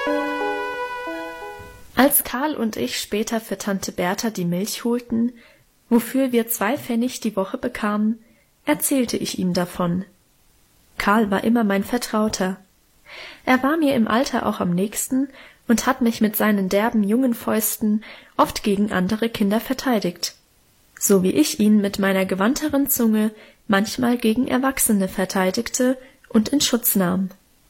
Als Karl und ich später für Tante Bertha die Milch holten, wofür wir 2 Pfennig die Woche bekamen, erzählte ich ihm davon. Karl war immer mein Vertrauter. Er war mir im Alter auch am nächsten und hat mich mit seinen derben jungen Fäusten oft gegen andere Kinder verteidigt, so wie ich ihn mit meiner gewandteren Zunge manchmal gegen Erwachsene verteidigte und in Schutz nahm.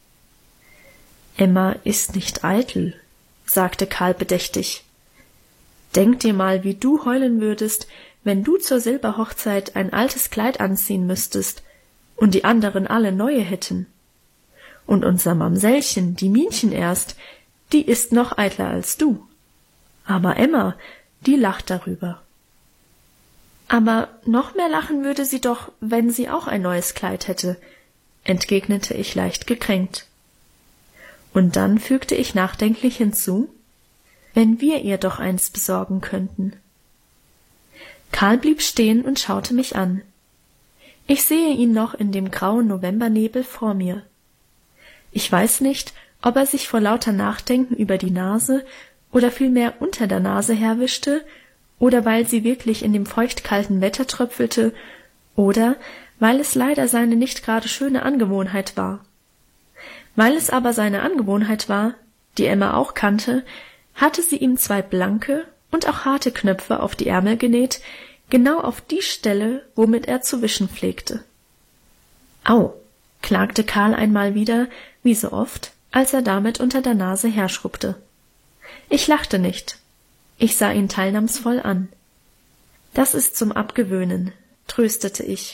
»Emma ist nicht eitel«, sagte Karl bedächtig. »Denk dir mal, wie du heulen würdest, wenn du zur Silberhochzeit ein altes Kleid anziehen müsstest und die anderen alle neue hätten. Und unser Mamsellchen, die Minchen erst, die ist noch eitler als du. Aber Emma, die lacht darüber.« »Aber noch mehr lachen würde sie doch, wenn sie auch ein neues Kleid hätte«, entgegnete ich leicht gekränkt. Und dann fügte ich nachdenklich hinzu: »Wenn wir ihr doch eins besorgen könnten.« Karl blieb stehen und schaute mich an. Ich sehe ihn noch in dem grauen Novembernebel vor mir. Ich weiß nicht, ob er sich vor lauter Nachdenken über die Nase oder vielmehr unter der Nase herwischte, oder weil sie wirklich in dem feuchtkalten Wetter tröpfelte, oder weil es leider seine nicht gerade schöne Angewohnheit war. Weil es aber seine Angewohnheit war, die Emma auch kannte, hatte sie ihm 2 blanke und auch harte Knöpfe auf die Ärmel genäht, genau auf die Stelle, womit er zu wischen pflegte. »Au«, klagte Karl einmal wieder, wie so oft, als er damit unter der Nase herschrubbte. Ich lachte nicht. Ich sah ihn teilnahmsvoll an. »Das ist zum Abgewöhnen«, tröstete ich.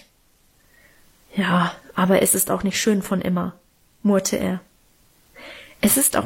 »Ja, aber es ist auch nicht schön von Emma«, murrte er. »Es ist auch